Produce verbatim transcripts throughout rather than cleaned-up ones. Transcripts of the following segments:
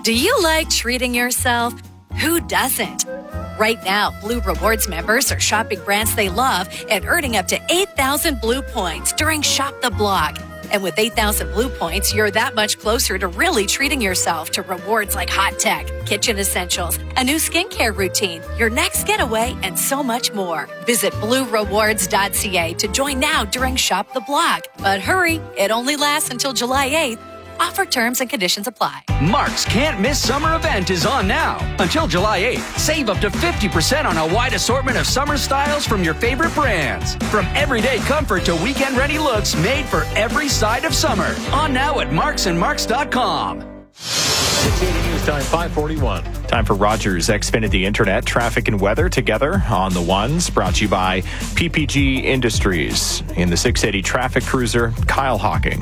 Do you like treating yourself? Who doesn't? Right now, Blue Rewards members are shopping brands they love and earning up to eight thousand Blue points during Shop the Block. And with eight thousand Blue points, you're that much closer to really treating yourself to rewards like hot tech, kitchen essentials, a new skincare routine, your next getaway, and so much more. Visit blue rewards dot c a to join now during Shop the Block. But hurry, it only lasts until July eighth. Offer terms and conditions apply. Mark's Can't Miss Summer event is on now. Until July eighth, save up to fifty percent on a wide assortment of summer styles from your favorite brands. From everyday comfort to weekend-ready looks made for every side of summer. On now at marks and marks dot com. six eighty News Time, five forty-one. Time for Rogers Xfinity Internet, traffic and weather together on the ones. Brought to you by P P G Industries. In the six eighty traffic cruiser, Kyle Hawking.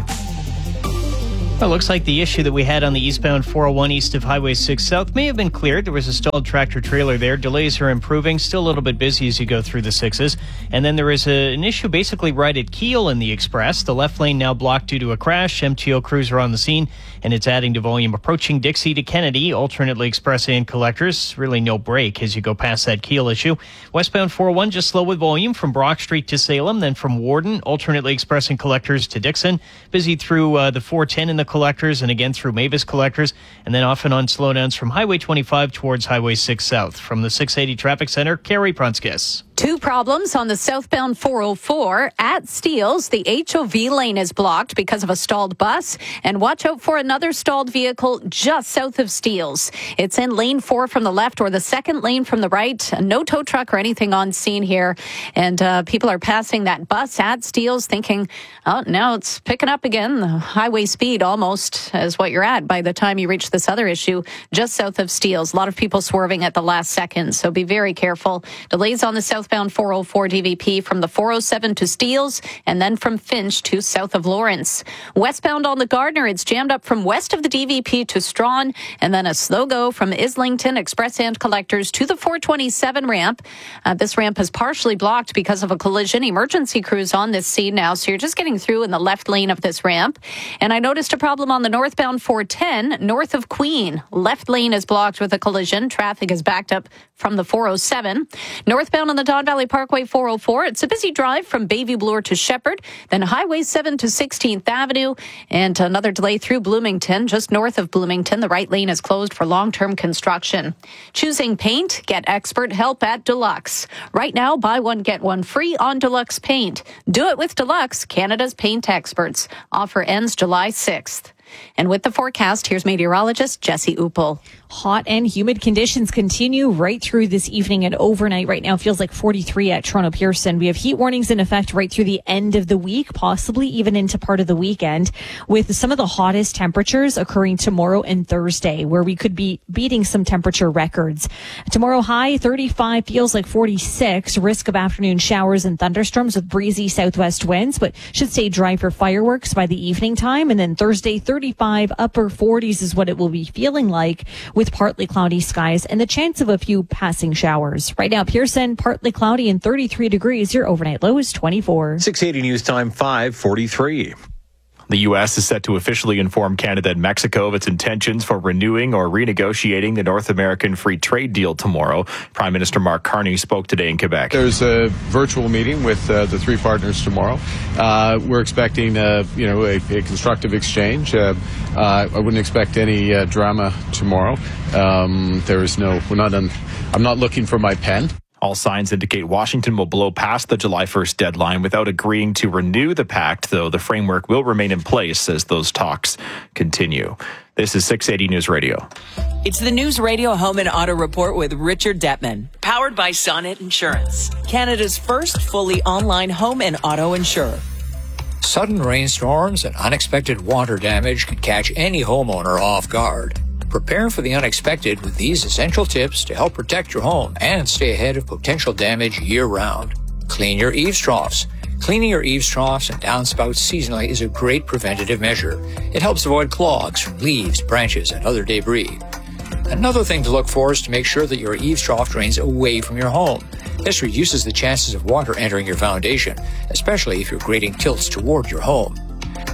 Well, it looks like the issue that we had on the eastbound four oh one east of Highway six South may have been cleared. There was a stalled tractor trailer there. Delays are improving. Still a little bit busy as you go through the sixes. And then there is a, an issue basically right at Keele in the Express. The left lane now blocked due to a crash. M T O crews are on the scene, and it's adding to volume approaching Dixie to Kennedy, alternately Express and collectors. Really no break as you go past that Keele issue. Westbound four oh one just slow with volume from Brock Street to Salem, then from Warden, alternately Express and collectors to Dixon. Busy through uh, the four ten in the collectors and again through Mavis collectors, and then off and on slowdowns from Highway twenty-five towards Highway six South. From the six eighty Traffic Center, Carrie Prunskis. Two problems on the southbound four oh four. At Steeles, the H O V lane is blocked because of a stalled bus. And watch out for another stalled vehicle just south of Steeles. It's in lane four from the left or the second lane from the right. No tow truck or anything on scene here. And uh, people are passing that bus at Steeles thinking, oh, now it's picking up again. The highway speed almost is what you're at by the time you reach this other issue just south of Steeles. A lot of people swerving at the last second, so be very careful. Delays on the south Southbound four oh four D V P from the four oh seven to Steeles and then from Finch to south of Lawrence. Westbound on the Gardner, it's jammed up from west of the D V P to Strawn and then a slow go from Islington Express and collectors to the four twenty-seven ramp. Uh, this ramp is partially blocked because of a collision. Emergency crews on this scene now, so you're just getting through in the left lane of this ramp. And I noticed a problem on the northbound four ten north of Queen. Left lane is blocked with a collision. Traffic is backed up from the four oh seven. Northbound on the Don Valley Parkway four oh four, it's a busy drive from Bayview Bloor to Shepherd, then Highway seven to sixteenth Avenue, and another delay through Bloomington. Just north of Bloomington, the right lane is closed for long-term construction. Choosing paint? Get expert help at Deluxe. Right now, buy one, get one free on Deluxe Paint. Do it with Deluxe, Canada's paint experts. Offer ends July sixth. And with the forecast, here's meteorologist Jesse Uppel. Hot and humid conditions continue right through this evening and overnight. Right now it feels like forty-three at Toronto Pearson. We have heat warnings in effect right through the end of the week, possibly even into part of the weekend, with some of the hottest temperatures occurring tomorrow and Thursday, where we could be beating some temperature records. Tomorrow high thirty-five, feels like forty-six. Risk of afternoon showers and thunderstorms with breezy southwest winds, but should stay dry for fireworks by the evening time. And then Thursday, thirty-five, upper forties is what it will be feeling like, with partly cloudy skies and the chance of a few passing showers. Right now, Pearson, partly cloudy and thirty-three degrees. Your overnight low is twenty-four. six eighty News Time, five forty-three. The U S is set to officially inform Canada and Mexico of its intentions for renewing or renegotiating the North American Free Trade Deal tomorrow. Prime Minister Mark Carney spoke today in Quebec. There's a virtual meeting with uh, the three partners tomorrow. Uh, we're expecting, uh, you know, a, a constructive exchange. Uh, uh, I wouldn't expect any uh, drama tomorrow. Um, there is no. We're not. On, I'm not looking for my pen. All signs indicate Washington will blow past the July first deadline without agreeing to renew the pact, though the framework will remain in place as those talks continue. This is six eighty News Radio. It's the News Radio Home and Auto Report with Richard Detman, powered by Sonnet Insurance, Canada's first fully online home and auto insurer. Sudden rainstorms and unexpected water damage can catch any homeowner off guard. Prepare for the unexpected with these essential tips to help protect your home and stay ahead of potential damage year-round. Clean your eaves troughs. Cleaning your eaves troughs and downspouts seasonally is a great preventative measure. It helps avoid clogs from leaves, branches, and other debris. Another thing to look for is to make sure that your eaves trough drains away from your home. This reduces the chances of water entering your foundation, especially if your grading tilts toward your home.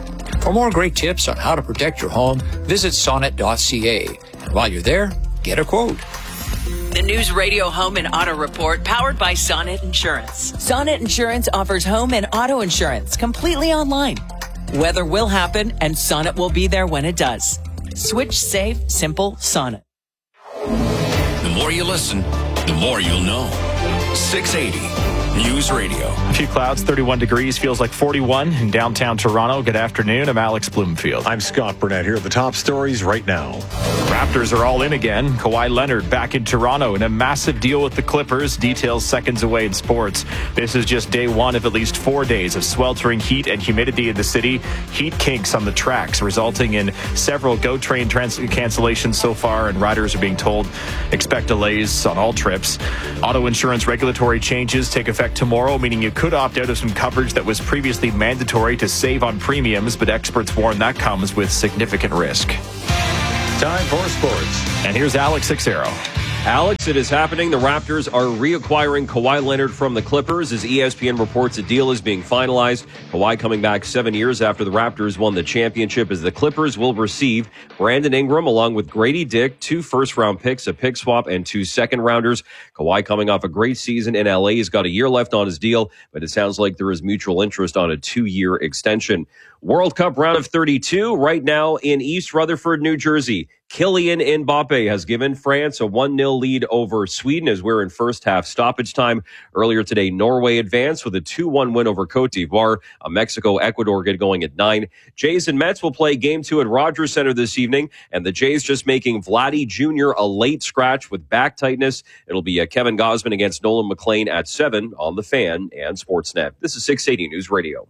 For more great tips on how to protect your home, visit sonnet dot c a. And while you're there, get a quote. The News Radio Home and Auto Report, powered by Sonnet Insurance. Sonnet Insurance offers home and auto insurance completely online. Weather will happen, and Sonnet will be there when it does. Switch safe, simple Sonnet. The more you listen, the more you'll know. six eighty News Radio. A few clouds, thirty-one degrees, feels like forty-one in downtown Toronto. Good afternoon. I'm Alex Bloomfield. I'm Scott Burnett. Here are the top stories right now. Raptors are all in again. Kawhi Leonard back in Toronto in a massive deal with the Clippers. Details seconds away in sports. This is just day one of at least four days of sweltering heat and humidity in the city. Heat kinks on the tracks, resulting in several GO train trans- cancellations so far, and riders are being told expect delays on all trips. Auto insurance regulatory changes take effect tomorrow, meaning you could opt out of some coverage that was previously mandatory to save on premiums, but experts warn that comes with significant risk. Time for sports. And here's Alex Sixero. Alex, it is happening. The Raptors are reacquiring Kawhi Leonard from the Clippers as E S P N reports a deal is being finalized. Kawhi coming back seven years after the Raptors won the championship, as the Clippers will receive Brandon Ingram along with Grady Dick, two first-round picks, a pick swap, and two second-rounders. Kawhi coming off a great season in L A. He's got a year left on his deal, but it sounds like there is mutual interest on a two-year extension. World Cup round of thirty-two right now in East Rutherford, New Jersey. Kylian Mbappe has given France a one nil lead over Sweden as we're in first half stoppage time. Earlier today, Norway advanced with a two one win over Cote d'Ivoire. A Mexico-Ecuador get going at nine. Jays and Mets will play game two at Rogers Center this evening, and the Jays just making Vladdy Junior a late scratch with back tightness. It'll be uh, Kevin Gausman against Nolan McLean at seven on The Fan and Sportsnet. This is six eighty News Radio.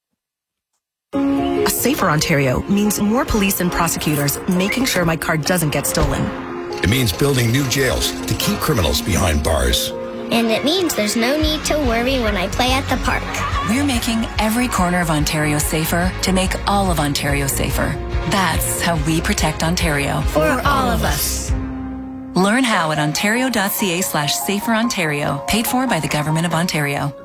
A safer Ontario means more police and prosecutors making sure my car doesn't get stolen. It means building new jails to keep criminals behind bars. And it means there's no need to worry when I play at the park. We're making every corner of Ontario safer to make all of Ontario safer. That's how we protect Ontario. For all of us. Learn how at ontario.ca slash safer Ontario. Paid for by the Government of Ontario.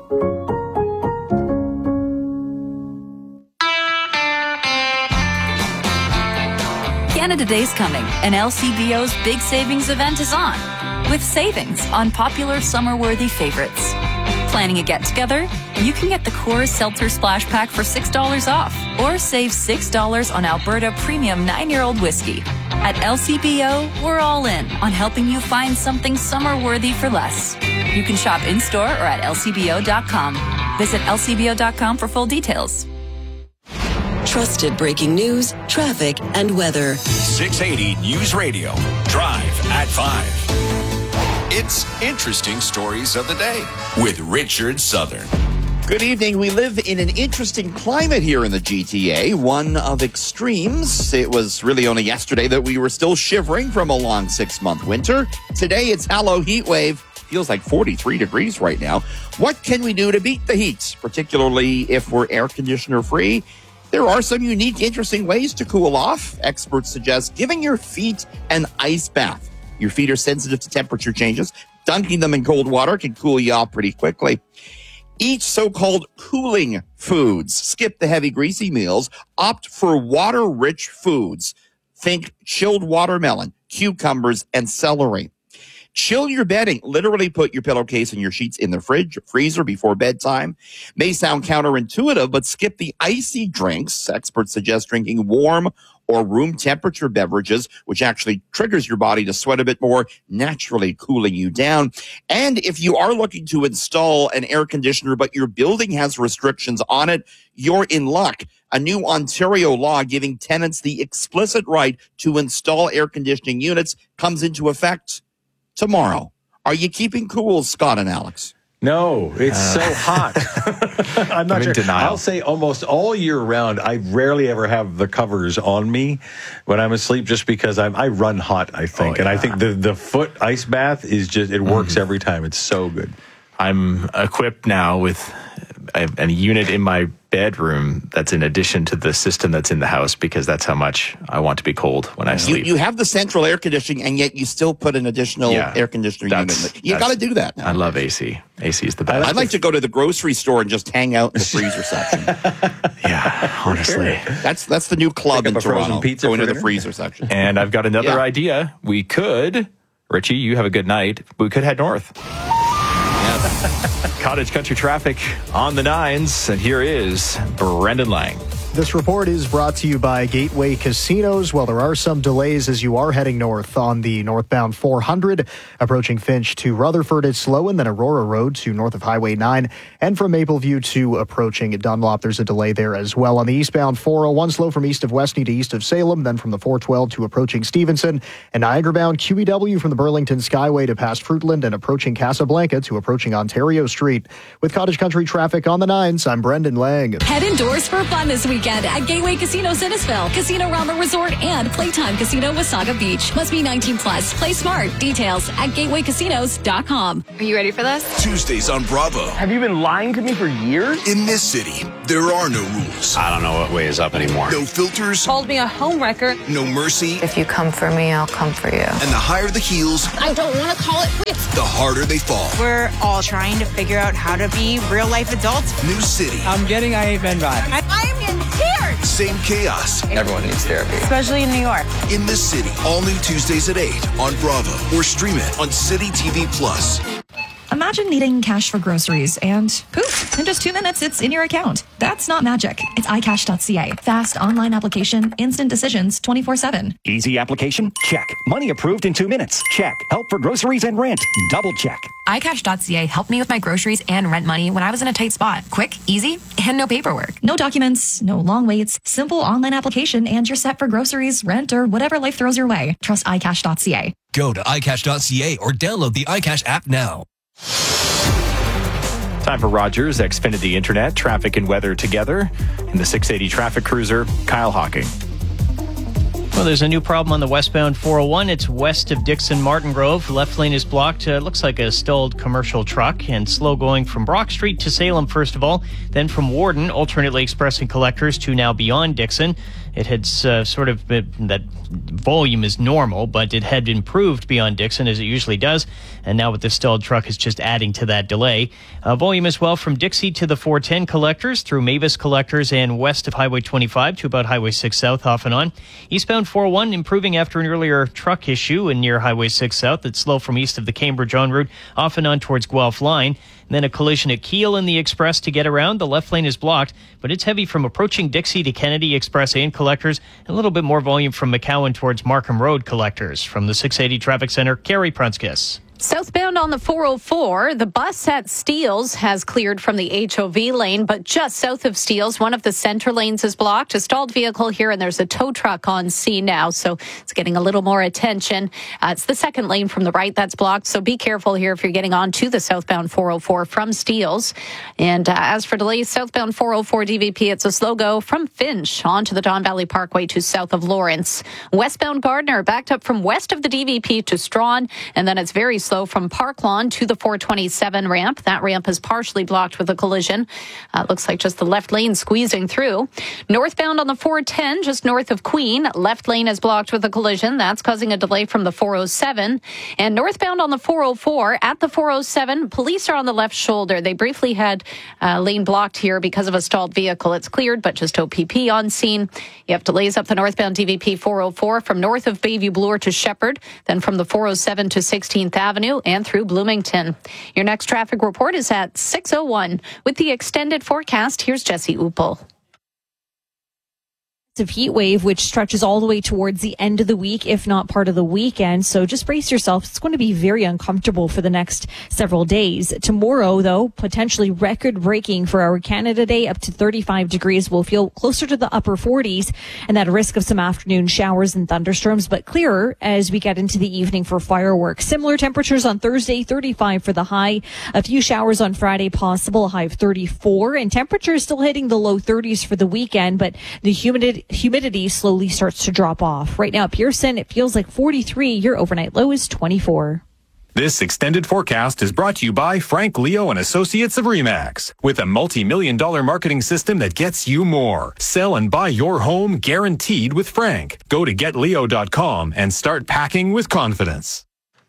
Canada Day's coming, and L C B O's big savings event is on, with savings on popular summer-worthy favorites. Planning a get-together? You can get the Coors Seltzer Splash Pack for six dollars off, or save six dollars on Alberta Premium nine-year-old whiskey. At L C B O, we're all in on helping you find something summer-worthy for less. You can shop in-store or at L C B O dot com. Visit L C B O dot com for full details. Trusted breaking news, traffic, and weather. six eighty News Radio. Drive at five. It's Interesting Stories of the Day with Richard Southern. Good evening. We live in an interesting climate here in the G T A, one of extremes. It was really only yesterday that we were still shivering from a long six-month winter. Today, it's hello heat wave. Feels like forty-three degrees right now. What can we do to beat the heat, particularly if we're air conditioner free? There are some unique, interesting ways to cool off. Experts suggest giving your feet an ice bath. Your feet are sensitive to temperature changes. Dunking them in cold water can cool you off pretty quickly. Eat so-called cooling foods. Skip the heavy, greasy meals. Opt for water-rich foods. Think chilled watermelon, cucumbers, and celery. Chill your bedding. Literally put your pillowcase and your sheets in the fridge or freezer before bedtime. May sound counterintuitive, but skip the icy drinks. Experts suggest drinking warm or room temperature beverages, which actually triggers your body to sweat a bit more, naturally cooling you down. And if you are looking to install an air conditioner, but your building has restrictions on it, you're in luck. A new Ontario law giving tenants the explicit right to install air conditioning units comes into effect tomorrow. Are you keeping cool, Scott and Alex? No, it's uh, so hot. I'm not I'm sure. in denial. I'll say almost all year round, I rarely ever have the covers on me when I'm asleep, just because I'm, I run hot, I think. Oh, yeah. And I think the, the foot ice bath is just, it works mm. every time. It's so good. I'm equipped now with a, a unit in my bedroom that's in addition to the system that's in the house, because that's how much I want to be cold when I sleep. You, you have the central air conditioning, and yet you still put an additional yeah, air conditioner unit. You got to do that now. I love A C. A C is the best. I'd like to go to the grocery store and just hang out in the freezer section. Yeah, honestly. That's that's the new club in Toronto. Pizza go into the dinner. freezer section. And I've got another Yeah. idea. We could, Richie, you have a good night. We could head north. Yes. Cottage country traffic on the nines. And here is Brendan Lang. This report is brought to you by Gateway Casinos. Well, there are some delays as you are heading north on the northbound four hundred, approaching Finch to Rutherford. It's slow, and then Aurora Road to north of Highway nine, and from Mapleview to approaching Dunlop, there's a delay there as well. On the eastbound four oh one, slow from east of Westney to east of Salem, then from the four twelve to approaching Stevenson, and Niagara-bound Q E W from the Burlington Skyway to past Fruitland and approaching Casablanca to approaching Ontario Street. With Cottage Country traffic on the nines, I'm Brendan Lang. Head indoors for fun this weekend at Gateway Casino Innisfil, Casino Rama Resort, and Playtime Casino Wasaga Beach. Must be nineteen plus. Play smart. Details at gateway casinos dot com. Are you ready for this? Tuesdays on Bravo. Have you been lying to me for years? In this city, there are no rules. I don't know what way is up anymore. No filters. Called me a homewrecker. No mercy. If you come for me, I'll come for you. And the higher the heels, I don't want to call it quits. the harder they fall. We're all trying to figure out how to be real life adults. New city. I'm getting I Hate Men vibes. I, I am in tears. Same chaos. Everyone needs therapy. Especially in New York. In this city. All new Tuesdays at eight on Bravo. Or stream it on City T V Plus. Imagine needing cash for groceries and poof, in just two minutes, it's in your account. That's not magic. It's i cash dot c a. Fast online application, instant decisions, twenty-four seven. Easy application? Check. Money approved in two minutes? Check. Help for groceries and rent? Double check. i cash dot c a helped me with my groceries and rent money when I was in a tight spot. Quick, easy, and no paperwork. No documents, no long waits, simple online application, and you're set for groceries, rent, or whatever life throws your way. Trust i cash dot c a. Go to i cash dot c a or download the iCash app now. Time for Rogers Xfinity Internet, traffic and weather together. In the six eighty traffic cruiser, Kyle Hawking. Well, there's a new problem on the westbound four oh one. It's west of Dixon Martin Grove. Left lane is blocked. Uh, looks like a stalled commercial truck, and slow going from Brock Street to Salem, first of all. Then from Warden, alternately expressing collectors to now beyond Dixon. It had uh, sort of been, that volume is normal, but it had improved beyond Dixon as it usually does. And now with the stalled truck, it's just adding to that delay. Uh, volume as well from Dixie to the four ten collectors, through Mavis collectors, and west of Highway twenty-five to about Highway six South, off and on. Eastbound four oh one improving after an earlier truck issue and near Highway six South. It's slow from east of the Cambridge en route, off and on towards Guelph line. And then a collision at Kiel in the Express to get around. The left lane is blocked, but it's heavy from approaching Dixie to Kennedy Express and collectors. A little bit more volume from McCowan towards Markham Road collectors. From the six eighty Traffic Center, Carrie Prunskis. Southbound on the four oh four, the bus at Steeles has cleared from the H O V lane, but just south of Steeles, one of the center lanes is blocked. A stalled vehicle here, and there's a tow truck on scene now, so it's getting a little more attention. Uh, it's the second lane from the right that's blocked, so be careful here if you're getting on to the southbound four oh four from Steeles. And uh, as for delays, southbound four oh four D V P, it's a slow go from Finch onto the Don Valley Parkway to south of Lawrence. Westbound Gardner backed up from west of the D V P to Strawn, and then it's very slow from Park Lawn to the four twenty-seven ramp. That ramp is partially blocked with a collision. Uh, looks like just the left lane squeezing through. Northbound on the four ten, just north of Queen, left lane is blocked with a collision. That's causing a delay from the four oh seven. And northbound on the four oh four, at the four oh seven, police are on the left shoulder. They briefly had uh, lane blocked here because of a stalled vehicle. It's cleared, but just O P P on scene. You have delays up the northbound D V P four oh four from north of Bayview Bloor to Shepherd, then from the four oh seven to sixteenth Avenue, and through Bloomington. Your next traffic report is at six oh one. With the extended forecast, here's Jesse Upel. Of heat wave, which stretches all the way towards the end of the week, if not part of the weekend. So just brace yourself. It's going to be very uncomfortable for the next several days. Tomorrow, though, potentially record breaking for our Canada Day, up to thirty-five degrees. We'll feel closer to the upper forties, and that risk of some afternoon showers and thunderstorms, but clearer as we get into the evening for fireworks. Similar temperatures on Thursday, thirty-five for the high. A few showers on Friday possible, a high of thirty-four, and temperatures still hitting the low thirties for the weekend, but the humidity humidity slowly starts to drop off. Right now at Pearson, it feels like forty-three. Your overnight low is twenty-four. This extended forecast is brought to you by Frank Leo and Associates of Remax. With a multi-million dollar marketing system that gets you more. Sell and buy your home guaranteed with Frank. Go to get leo dot com and start packing with confidence.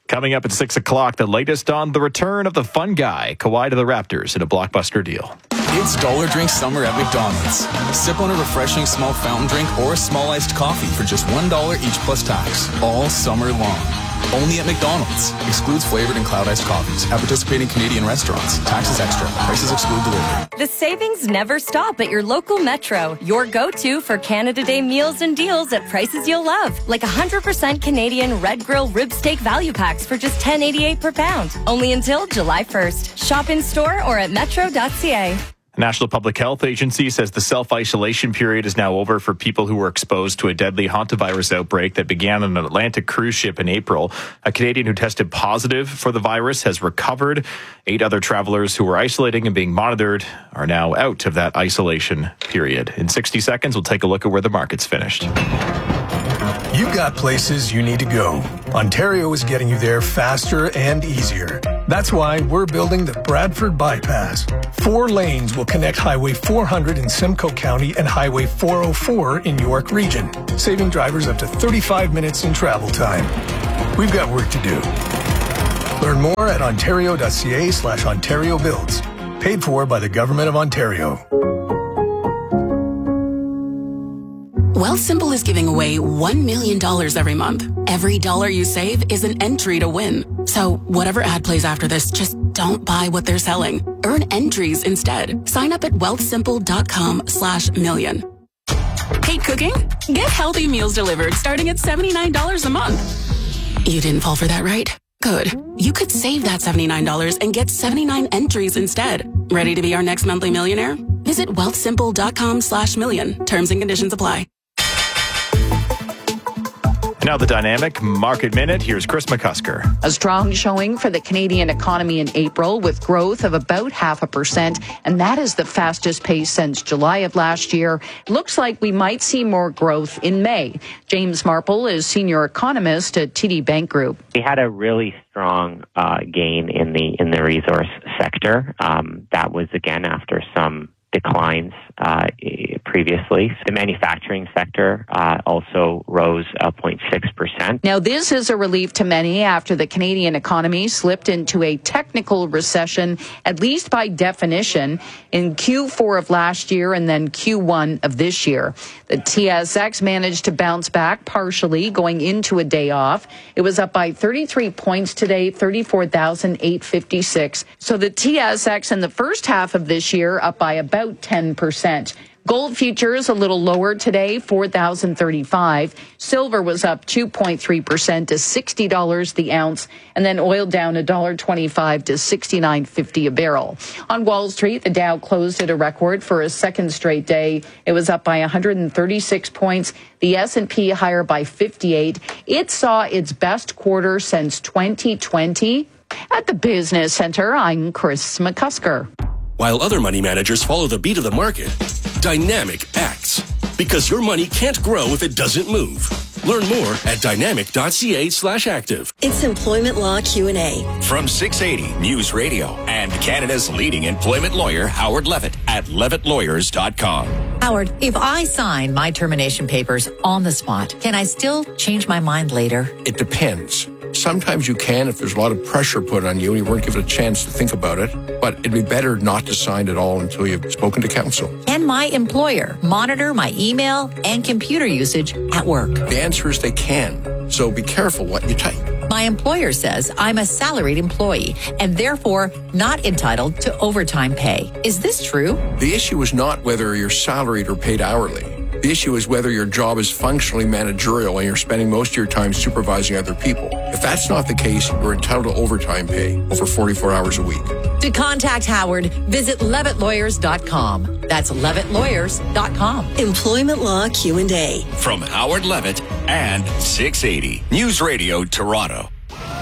Coming up at six o'clock, the latest on the return of the fun guy, Kawhi to the Raptors in a blockbuster deal. It's Dollar Drink Summer at McDonald's. Sip on a refreshing small fountain drink or a small iced coffee for just one dollar each plus tax, all summer long. Only at McDonald's. Excludes flavored and cloud iced coffees. At participating Canadian restaurants. Taxes extra. Prices exclude delivery. The savings never stop at your local Metro. Your go-to for Canada Day meals and deals at prices you'll love. Like one hundred percent Canadian Red Grill rib steak value packs for just ten eighty-eight per pound. Only until July first. Shop in store or at metro dot c a. The National Public Health Agency says the self-isolation period is now over for people who were exposed to a deadly hantavirus outbreak that began on an Atlantic cruise ship in April. A Canadian who tested positive for the virus has recovered. Eight other travelers who were isolating and being monitored are now out of that isolation period. In sixty seconds, we'll take a look at where the market's finished. You've got places you need to go. Ontario is getting you there faster and easier. That's why we're building the Bradford Bypass. Four lanes will connect Highway four hundred in Simcoe County and Highway four oh four in York Region, saving drivers up to thirty-five minutes in travel time. We've got work to do. Learn more at ontario dot c a slash Ontario Builds. Paid for by the Government of Ontario. Wealthsimple is giving away one million dollars every month. Every dollar you save is an entry to win. So whatever ad plays after this, just don't buy what they're selling. Earn entries instead. Sign up at wealthsimple dot com slash million. Hate cooking? Get healthy meals delivered starting at seventy-nine dollars a month. You didn't fall for that, right? Good. You could save that seventy-nine dollars and get seventy-nine entries instead. Ready to be our next monthly millionaire? Visit wealthsimple dot com slash million. Terms and conditions apply. Now the Dynamic Market Minute. Here's Chris McCusker. A strong showing for the Canadian economy in April with growth of about half a percent, and that is the fastest pace since July of last year. Looks like we might see more growth in May. James Marple is senior economist at T D Bank Group. We had a really strong uh, gain in the in the resource sector. Um, that was again after some declines uh, previously. The manufacturing sector uh, also rose uh, zero point six percent. Now, this is a relief to many after the Canadian economy slipped into a technical recession, at least by definition, in Q four of last year and then Q one of this year. The T S X managed to bounce back partially going into a day off. It was up by thirty-three points today, thirty-four thousand eight hundred fifty-six. So the T S X in the first half of this year up by about ten percent. Gold futures a little lower today, four thousand thirty-five. Silver was up two point three percent to sixty dollars the ounce, and then oil down one dollar twenty-five to sixty-nine fifty a barrel. On Wall Street, the Dow closed at a record for a second straight day. It was up by one hundred thirty-six points. The S and P higher by fifty-eight. It saw its best quarter since twenty twenty. At the Business Center, I'm Chris McCusker. While other money managers follow the beat of the market, Dynamic acts. Because your money can't grow if it doesn't move. Learn more at dynamic dot c a slash active. It's Employment Law Q and A. From six eighty News Radio and Canada's leading employment lawyer, Howard Levitt, at levitt lawyers dot com. Howard, if I sign my termination papers on the spot, can I still change my mind later? It depends. Sometimes you can if there's a lot of pressure put on you and you weren't given a chance to think about it. But it'd be better not to sign at all until you've spoken to counsel. Can my employer monitor my email and computer usage at work? The answer is they can. So be careful what you type. My employer says I'm a salaried employee and therefore not entitled to overtime pay. Is this true? The issue is not whether you're salaried or paid hourly. The issue is whether your job is functionally managerial and you're spending most of your time supervising other people. If that's not the case, you're entitled to overtime pay over forty-four hours a week. To contact Howard, visit levitt lawyers dot com. That's levitt lawyers dot com. Employment Law Q and A. From Howard Levitt and six eighty News Radio Toronto.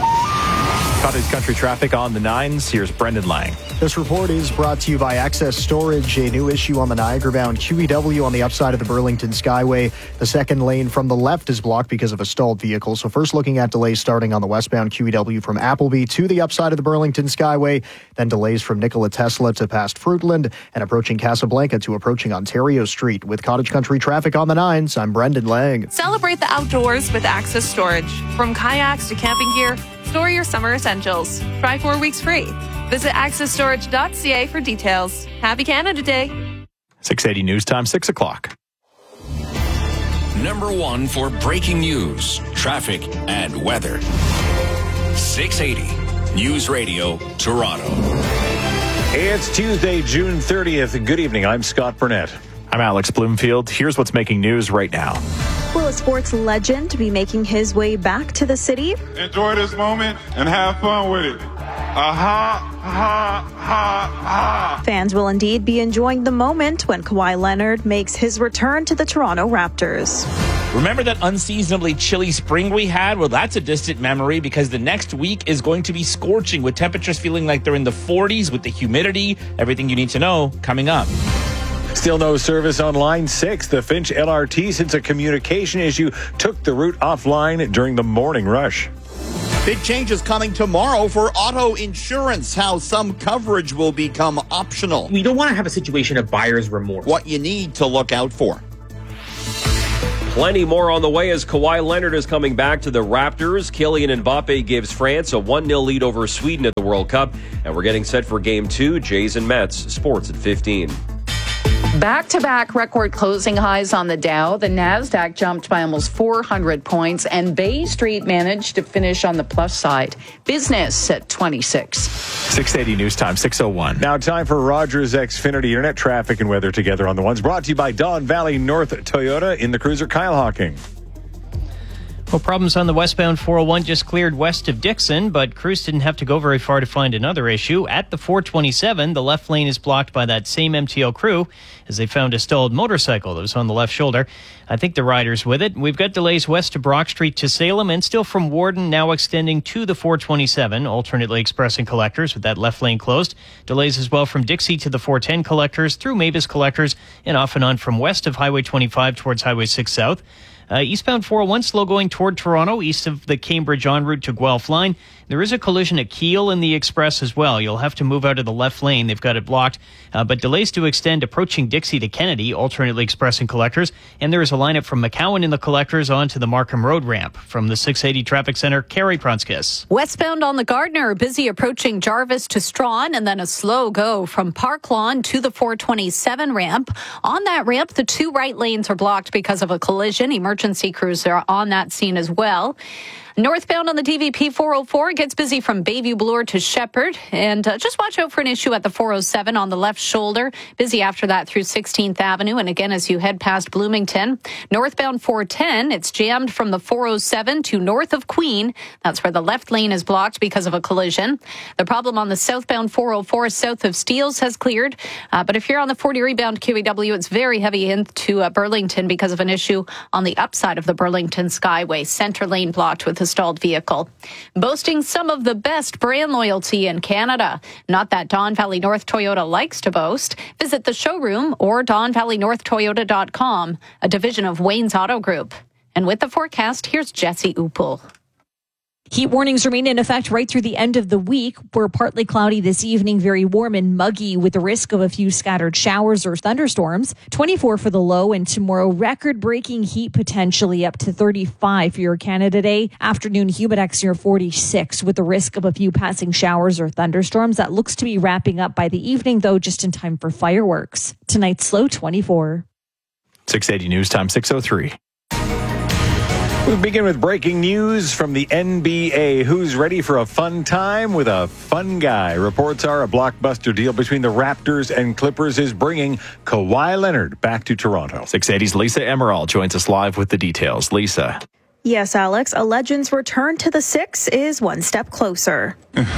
Cottage Country traffic on the nines. Here's Brendan Lang. This report is brought to you by Access Storage, a new issue on the Niagara-bound Q E W on the upside of the Burlington Skyway. The second lane from the left is blocked because of a stalled vehicle. So first looking at delays starting on the westbound Q E W from Appleby to the upside of the Burlington Skyway. Then delays from Nikola Tesla to past Fruitland and approaching Casablanca to approaching Ontario Street. With Cottage Country traffic on the nines, I'm Brendan Lang. Celebrate the outdoors with Access Storage. From kayaks to camping gear, Store your summer essentials. Try four weeks free. Visit access storage dot c a for details. Happy Canada Day. six eighty News Time, six o'clock. Number one for breaking news, traffic, and weather. six eighty News Radio, Toronto. It's Tuesday, June thirtieth. Good evening. I'm Scott Burnett. I'm Alex Bloomfield. Here's what's making news right now. Will a sports legend be making his way back to the city? Enjoy this moment and have fun with it. Aha, ha, ha, ha. Fans will indeed be enjoying the moment when Kawhi Leonard makes his return to the Toronto Raptors. Remember that unseasonably chilly spring we had? Well, that's a distant memory because the next week is going to be scorching with temperatures feeling like they're in the forties with the humidity. Everything you need to know coming up. Still no service on Line six. The Finch L R T, since a communication issue, took the route offline during the morning rush. Big changes coming tomorrow for auto insurance, how some coverage will become optional. We don't want to have a situation of buyer's remorse. What you need to look out for. Plenty more on the way as Kawhi Leonard is coming back to the Raptors. Kylian Mbappe gives France a one nil lead over Sweden at the World Cup. And we're getting set for Game two. Jays and Mets. Sports at fifteen. Back-to-back record closing highs on the Dow. The Nasdaq jumped by almost four hundred points, and Bay Street managed to finish on the plus side. Business at twenty-six. six eighty News Time, six oh one. Now time for Rogers Xfinity Internet traffic and weather together on the ones. Brought to you by Don Valley North Toyota in the cruiser Kyle Hawking. Well, problems on the westbound four oh one just cleared west of Dixon, but crews didn't have to go very far to find another issue. At the four twenty-seven, the left lane is blocked by that same M T L crew as they found a stalled motorcycle that was on the left shoulder. I think the rider's with it. We've got delays west of Brock Street to Salem and still from Warden, now extending to the four twenty-seven, alternately expressing collectors with that left lane closed. Delays as well from Dixie to the four ten collectors, through Mavis collectors, and off and on from west of Highway twenty-five towards Highway six South. Uh, eastbound four oh one slow going toward Toronto, east of the Cambridge en route to Guelph line. There is a collision at Keele in the Express as well. You'll have to move out of the left lane. They've got it blocked. Uh, but delays to extend approaching Dixie to Kennedy, alternately expressing collectors. And there is a lineup from McCowan in the collectors onto the Markham Road ramp. From the six eighty Traffic Center, Carrie Pronskis. Westbound on the Gardner, busy approaching Jarvis to Strawn, and then a slow go from Park Lawn to the four twenty-seven ramp. On that ramp, the two right lanes are blocked because of a collision. Emergency crews are on that scene as well. Northbound on the D V P four oh four gets busy from Bayview Bloor to Shepherd. And uh, just watch out for an issue at the four oh seven on the left shoulder. Busy after that through sixteenth Avenue. And again, as you head past Bloomington. Northbound four ten, it's jammed from the four oh seven to north of Queen. That's where the left lane is blocked because of a collision. The problem on the southbound four oh four south of Steeles has cleared. Uh, but if you're on the forty rebound Q E W, it's very heavy into uh, Burlington because of an issue on the upside of the Burlington Skyway. Center lane blocked with a stalled vehicle. Boasting some of the best brand loyalty in Canada. Not that Don Valley North Toyota likes to boast. Visit the showroom or don valley north toyota dot com, a division of Wayne's Auto Group. And with the forecast, here's Jesse Upel. Heat warnings remain in effect right through the end of the week. We're partly cloudy this evening, very warm and muggy with the risk of a few scattered showers or thunderstorms. twenty-four for the low, and tomorrow record-breaking heat potentially up to thirty-five for your Canada Day. Afternoon humidex near forty-six with the risk of a few passing showers or thunderstorms. That looks to be wrapping up by the evening, though, just in time for fireworks. Tonight's low twenty-four. six eighty News Time, six oh three. We begin with breaking news from the N B A. Who's ready for a fun time with a fun guy? Reports are a blockbuster deal between the Raptors and Clippers is bringing Kawhi Leonard back to Toronto. six eighty's Lisa Emerald joins us live with the details. Lisa. Yes, Alex, a legend's return to the Six is one step closer.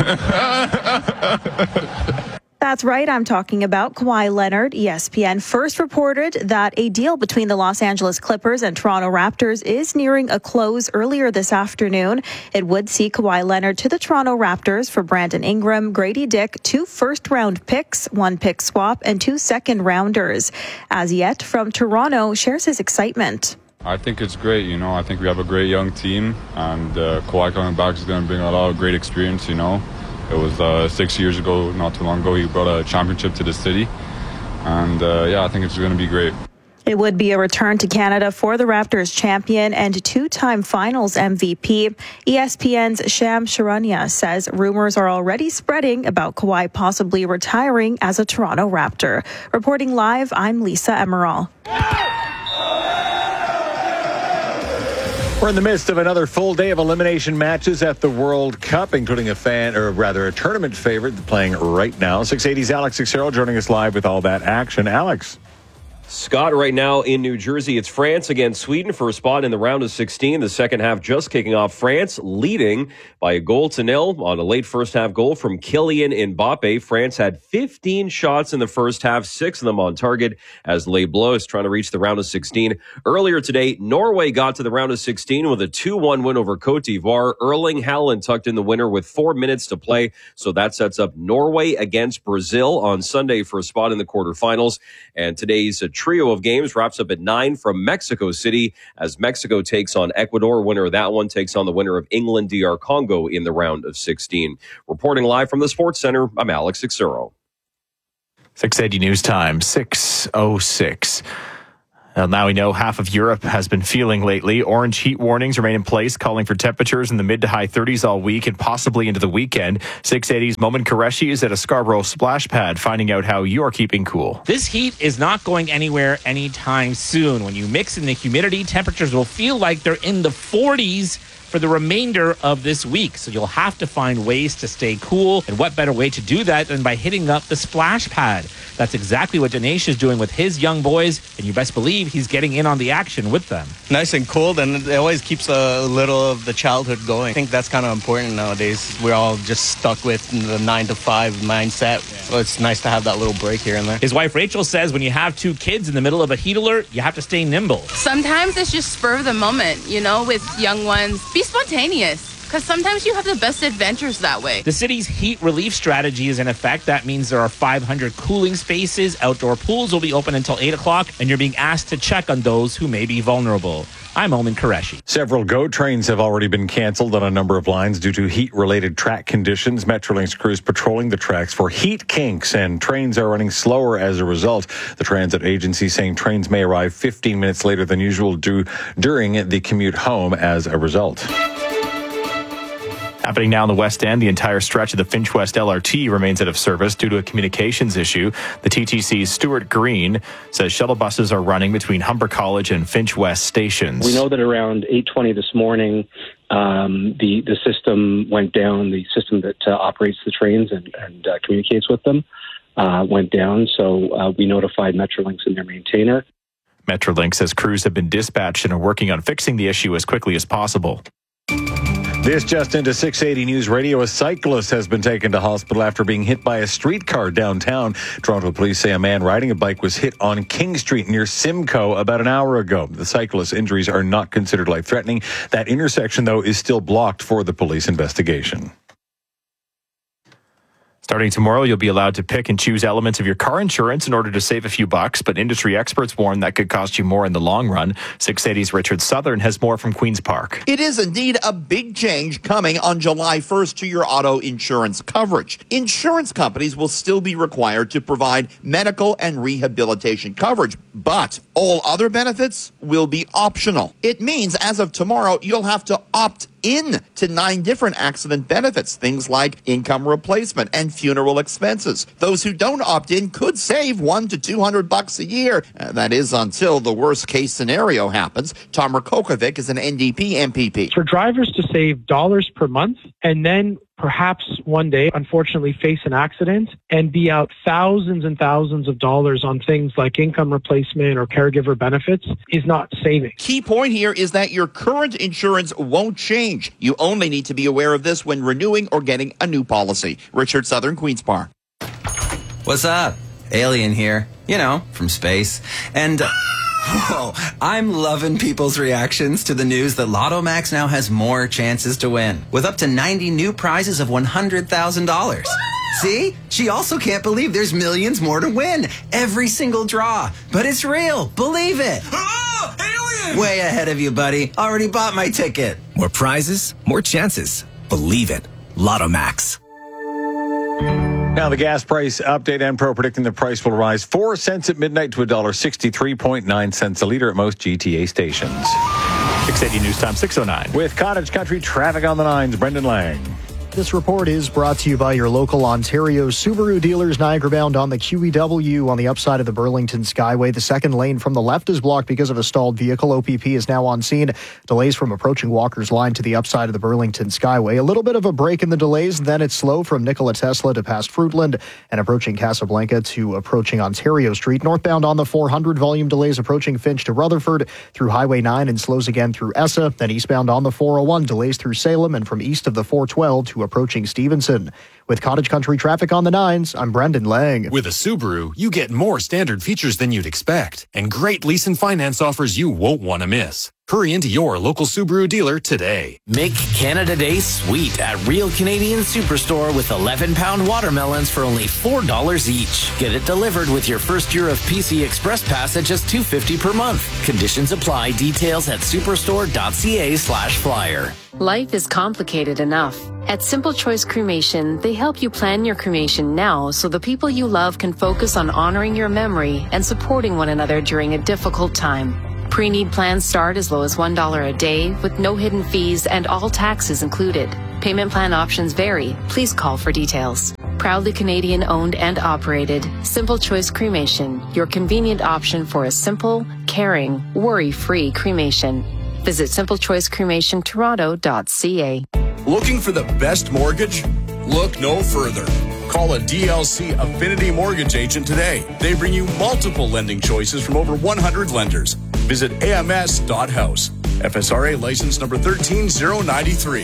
That's right. I'm talking about Kawhi Leonard. E S P N first reported that a deal between the Los Angeles Clippers and Toronto Raptors is nearing a close earlier this afternoon. It would see Kawhi Leonard to the Toronto Raptors for Brandon Ingram, Grady Dick, two first-round picks, one pick swap, and two second-rounders. As yet, from Toronto, shares his excitement. I think it's great, you know. I think we have a great young team, and uh, Kawhi coming back is going to bring a lot of great experience, you know. It was uh, six years ago, not too long ago, he brought a championship to the city. And, uh, yeah, I think it's going to be great. It would be a return to Canada for the Raptors champion and two-time finals M V P. E S P N's Sham Charania says rumors are already spreading about Kawhi possibly retiring as a Toronto Raptor. Reporting live, I'm Lisa Emerald. We're in the midst of another full day of elimination matches at the World Cup, including a fan, or rather a tournament favorite playing right now. six eighty's Alex Sixero joining us live with all that action. Alex. Scott, right now in New Jersey, it's France against Sweden for a spot in the round of sixteen. The second half just kicking off. France leading by a goal to nil on a late first half goal from Kylian Mbappe. France had fifteen shots in the first half, six of them on target, as Les Bleus trying to reach the round of sixteen. Earlier today, Norway got to the round of sixteen with a two one win over Cote d'Ivoire. Erling Haaland tucked in the winner with four minutes to play, so that sets up Norway against Brazil on Sunday for a spot in the quarterfinals. And today's trio of games wraps up at nine from Mexico City as Mexico takes on Ecuador. Winner of that one takes on the winner of England D R Congo in the round of sixteen. Reporting live from the Sports Center, I'm Alex Sixero. six eighty News Time, six oh six. Well, now we know half of Europe has been feeling lately. Orange heat warnings remain in place, calling for temperatures in the mid to high thirties all week and possibly into the weekend. six eighty's Momin Qureshi is at a Scarborough splash pad, finding out how you're keeping cool. This heat is not going anywhere anytime soon. When you mix in the humidity, temperatures will feel like they're in the forties for the remainder of this week. So you'll have to find ways to stay cool. And what better way to do that than by hitting up the splash pad? That's exactly what Dinesh is doing with his young boys, and you best believe he's getting in on the action with them. Nice and cold, and it always keeps a little of the childhood going. I think that's kind of important nowadays. We're all just stuck with the nine to five mindset, so it's nice to have that little break here and there. His wife Rachel says when you have two kids in the middle of a heat alert, you have to stay nimble. Sometimes it's just spur of the moment, you know, with young ones. Be spontaneous. Because sometimes you have the best adventures that way. The city's heat relief strategy is in effect. That means there are five hundred cooling spaces. Outdoor pools will be open until eight o'clock, and you're being asked to check on those who may be vulnerable. I'm Omen Qureshi. Several GO trains have already been canceled on a number of lines due to heat-related track conditions. Metrolinx crews patrolling the tracks for heat kinks, and trains are running slower as a result. The transit agency saying trains may arrive fifteen minutes later than usual due during the commute home as a result. Happening now in the West End, the entire stretch of the Finch West L R T remains out of service due to a communications issue. The T T C's Stuart Green says shuttle buses are running between Humber College and Finch West stations. We know that around eight twenty this morning, um, the, the system went down, the system that uh, operates the trains and, and uh, communicates with them uh, went down. So uh, we notified Metrolinx and their maintainer. Metrolinx says crews have been dispatched and are working on fixing the issue as quickly as possible. This just into six eighty News Radio. A cyclist has been taken to hospital after being hit by a streetcar downtown. Toronto police say a man riding a bike was hit on King Street near Simcoe about an hour ago. The cyclist's injuries are not considered life-threatening. That intersection, though, is still blocked for the police investigation. Starting tomorrow, you'll be allowed to pick and choose elements of your car insurance in order to save a few bucks, but industry experts warn that could cost you more in the long run. six eighty's Richard Southern has more from Queen's Park. It is indeed a big change coming on July first to your auto insurance coverage. Insurance companies will still be required to provide medical and rehabilitation coverage, but all other benefits will be optional. It means as of tomorrow, you'll have to opt in to nine different accident benefits, things like income replacement and funeral expenses. Those who don't opt in could save one to two hundred bucks a year. Uh, that is until the worst case scenario happens. Tom Rakokovic is an N D P M P P. For drivers to save dollars per month and then perhaps one day, unfortunately, face an accident and be out thousands and thousands of dollars on things like income replacement or caregiver benefits is not saving. Key point here is that your current insurance won't change. You only need to be aware of this when renewing or getting a new policy. Richard Southern, Queen's Park. What's up? Alien here. You know, from space. And... Uh, Whoa, I'm loving people's reactions to the news that Lotto Max now has more chances to win, with up to ninety new prizes of one hundred thousand dollars. See? She also can't believe there's millions more to win. Every single draw. But it's real. Believe it. Oh, alien! Way ahead of you, buddy. Already bought my ticket. More prizes, more chances. Believe it. Lotto Max. Now the gas price update. Enpro predicting the price will rise four cents at midnight to one dollar sixty-three point nine cents a litre at most G T A stations. six eighty News Time, six oh nine. With Cottage Country traffic on the nines, Brendan Lang. This report is brought to you by your local Ontario Subaru dealers. Niagara bound on the Q E W on the upside of the Burlington Skyway. The second lane from the left is blocked because of a stalled vehicle. O P P is now on scene. Delays from approaching Walker's Line to the upside of the Burlington Skyway. A little bit of a break in the delays, then it's slow from Nikola Tesla to past Fruitland and approaching Casablanca to approaching Ontario Street. Northbound on the four hundred, volume delays approaching Finch to Rutherford through Highway nine and slows again through Essa. Then eastbound on the four oh one, delays through Salem and from east of the four twelve to approaching Stevenson. With Cottage Country traffic on the nines, I'm Brendan Lang. With a Subaru, you get more standard features than you'd expect and great lease and finance offers you won't want to miss. Hurry into your local Subaru dealer today. Make Canada Day sweet at Real Canadian Superstore with eleven pound watermelons for only four dollars each. Get it delivered with your first year of P C Express Pass at just two dollars and fifty cents per month. Conditions apply. Details at superstore.ca slash flyer. Life is complicated enough. At Simple Choice Cremation, they help you plan your cremation now so the people you love can focus on honoring your memory and supporting one another during a difficult time. Pre-need plans start as low as one dollar a day with no hidden fees and all taxes included. Payment plan options vary. Please call for details. Proudly Canadian owned and operated, Simple Choice Cremation, your convenient option for a simple, caring, worry-free cremation. Visit simple choice cremation toronto dot c a. Looking for the best mortgage? Look no further. Call a D L C Affinity Mortgage agent today. They bring you multiple lending choices from over one hundred lenders. Visit A M S dot house. F S R A license number one three zero nine three.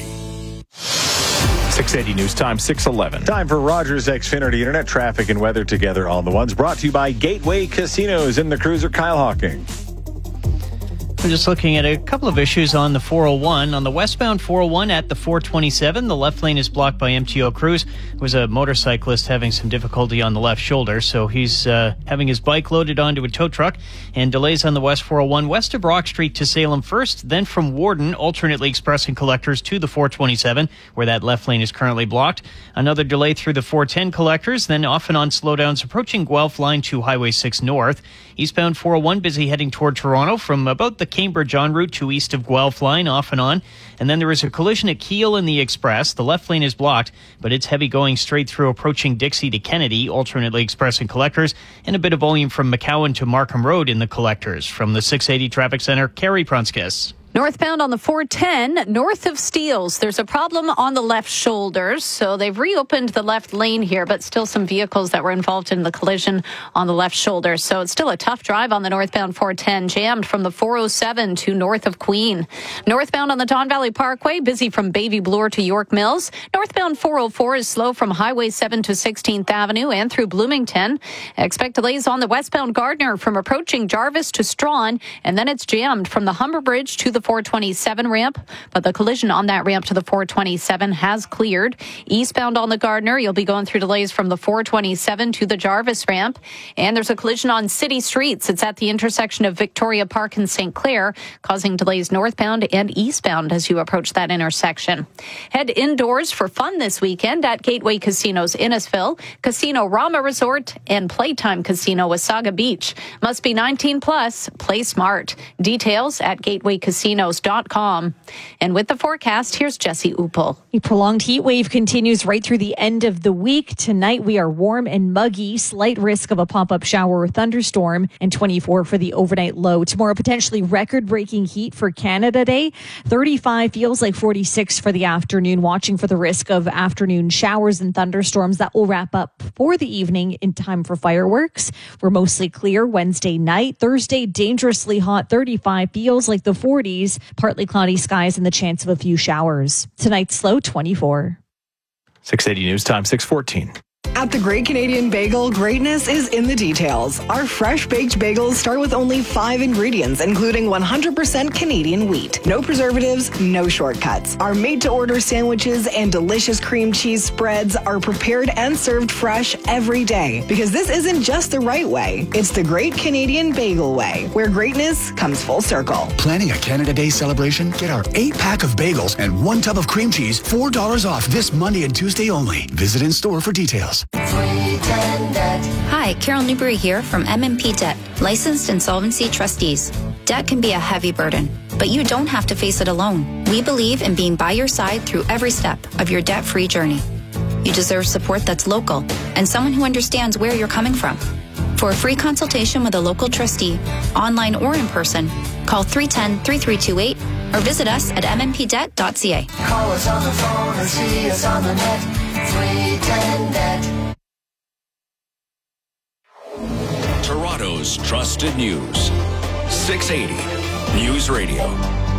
six eighty News Time, six eleven. Time for Rogers Xfinity Internet traffic and weather together on the ones. Brought to you by Gateway Casinos in the Cruiser. Kyle Hawking. We're just looking at a couple of issues on the four oh one. On the westbound four oh one at the four twenty-seven, the left lane is blocked by M T O Cruise. There was a motorcyclist having some difficulty on the left shoulder, so he's uh, having his bike loaded onto a tow truck. And delays on the west four oh one west of Brock Street to Salem first, then from Warden, alternately expressing collectors to the four twenty-seven, where that left lane is currently blocked. Another delay through the four ten collectors, then off and on slowdowns approaching Guelph Line to Highway six North. Eastbound four oh one busy heading toward Toronto from about the Cambridge en route to east of Guelph Line, off and on. And then there is a collision at Keele in the Express. The left lane is blocked, but it's heavy going straight through approaching Dixie to Kennedy, alternately expressing collectors, and a bit of volume from McCowan to Markham Road in the collectors. From the six eighty Traffic Center, Carrie Prunskis. Northbound on the four ten, north of Steeles, there's a problem on the left shoulders, so they've reopened the left lane here, but still some vehicles that were involved in the collision on the left shoulder. So it's still a tough drive on the northbound four ten, jammed from the four oh seven to north of Queen. Northbound on the Don Valley Parkway, busy from Baby Bloor to York Mills. Northbound four oh four is slow from Highway seven to sixteenth Avenue and through Bloomington. Expect delays on the westbound Gardner from approaching Jarvis to Strawn, and then it's jammed from the Humber Bridge to the four twenty-seven ramp, but the collision on that ramp to the four twenty-seven has cleared. Eastbound on the Gardner, you'll be going through delays from the four twenty-seven to the Jarvis ramp, and there's a collision on city streets. It's at the intersection of Victoria Park and Saint Clair, causing delays northbound and eastbound as you approach that intersection. Head indoors for fun this weekend at Gateway Casinos Innisfil, Casino Rama Resort, and Playtime Casino Wasaga Beach. Must be nineteen plus. Play smart. Details at gateway casinos dot com. And with the forecast, here's Jesse Upel. A prolonged heat wave continues right through the end of the week. Tonight we are warm and muggy, slight risk of a pop-up shower or thunderstorm, and twenty-four for the overnight low. Tomorrow, potentially record-breaking heat for Canada Day. thirty-five feels like forty-six for the afternoon. Watching for the risk of afternoon showers and thunderstorms. That will wrap up for the evening in time for fireworks. We're mostly clear Wednesday night. Thursday, dangerously hot. thirty-five feels like the forties. Partly cloudy skies and the chance of a few showers. Tonight's low, twenty-four. six eighty News Time, six fourteen. At the Great Canadian Bagel, greatness is in the details. Our fresh baked bagels start with only five ingredients, including one hundred percent Canadian wheat. No preservatives, no shortcuts. Our made-to-order sandwiches and delicious cream cheese spreads are prepared and served fresh every day. Because this isn't just the right way, it's the Great Canadian Bagel way, where greatness comes full circle. Planning a Canada Day celebration? Get our eight-pack of bagels and one tub of cream cheese, four dollars off this Monday and Tuesday only. Visit in store for details. Hi, Carol Newberry here from M and P Debt, licensed insolvency trustees. Debt can be a heavy burden, but you don't have to face it alone. We believe in being by your side through every step of your debt-free journey. You deserve support that's local and someone who understands where you're coming from. For a free consultation with a local trustee, online or in person, call three one zero, three three two eight or visit us at m n p debt dot c a. Call us on the phone or see us on the net. three ten debt. Toronto's trusted news. six eighty News Radio.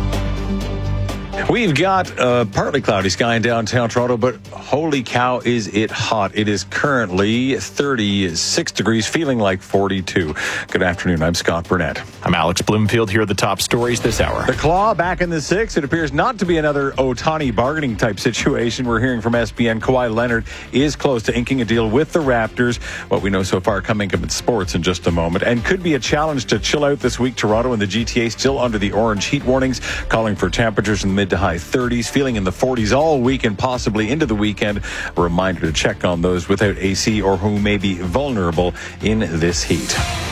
We've got a partly cloudy sky in downtown Toronto, but holy cow, is it hot. It is currently thirty-six degrees, feeling like forty-two. Good afternoon. I'm Scott Burnett. I'm Alex Bloomfield. Here are the top stories this hour. The Claw back in the six. It appears not to be another Ohtani bargaining type situation. We're hearing from S B N. Kawhi Leonard is close to inking a deal with the Raptors. What we know so far coming up in sports in just a moment. And could be a challenge to chill out this week. Toronto and the G T A still under the orange heat warnings, calling for temperatures in the mid to high thirties, feeling in the forties all week and possibly into the weekend. A reminder to check on those without A C or who may be vulnerable in this heat.